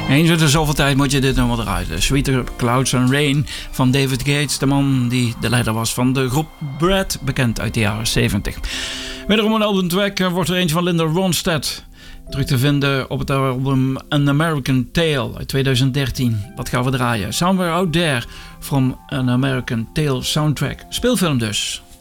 Eens in de zoveel tijd moet je dit nummer draaien. Sweeter Clouds and Rain van David Gates, de man die de leider was van de groep Brad, bekend uit de jaren 70. Wederom een albumtrack wordt er eentje van Linda Ronstadt. Terug te vinden op het album An American Tale uit 2013. Wat gaan we draaien? Somewhere Out There from An American Tale soundtrack. Speelfilm dus.